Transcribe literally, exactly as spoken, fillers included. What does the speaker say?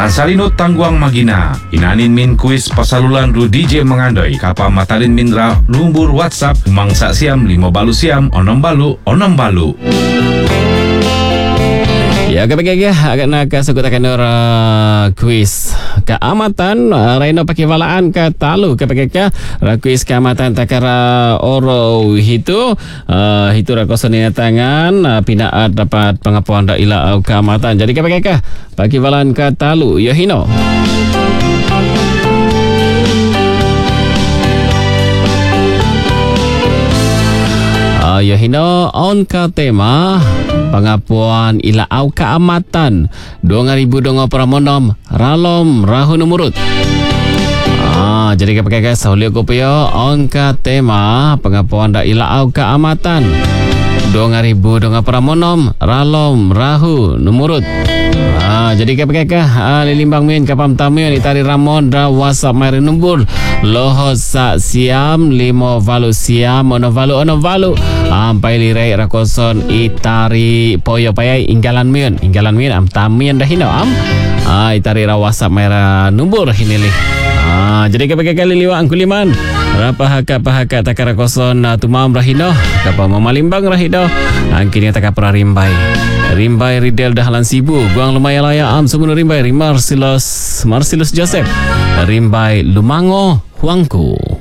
Nasalinot tangguang magina. Inanin min kuis pasalulan ru D J mengandoi. Kapa matalin min ra lumbur WhatsApp. Mangsa siam lima balu siam. Onom balu, onom balu. Ya, kapag-kapag agak nak kasugutakan uh, kuis keamatan uh, Reno pakai walaan ke talu kapag-kapag uh, kuis keamatan takara oro hitu uh, hitu rakosonnya tangan uh, pinaat dapat pengapuan da ila uh, keamatan. Jadi kapag-kapag pakai walaan ke talu ya hino. Uh, ya hino on ka tema pengapuan ila au keamatan dua ribu dua pramonom ralom rahu numurut. Ah, jadi kapag-kapag saulio ko payo angka tema pengapuan da ila au keamatan dua ribu dua pramonom ralom rahu numurut. Ah, jadi kapag-kapag ah, lilimbang min kapam tamu itari ramon da WhatsApp mari numbur lohot sa siam limo valu siam ono valu ono valu ampai lirai rakoson itari poyo payai inggalan mion inggalan mion am tamian dah hino am ah itari ra WhatsApp mera numbur hinili. Ah, jadi kapag-kapag liliwa ang kuliman rapahaka pahaka takara koson uh, tumam rahino kapa mamalimbang rahido angkini takapra rimbai rimbai ridel dahlan sibu guang lumayan laya am sumunu rimbai Marcellus Marcellus Joseph rimbai lumango huangku.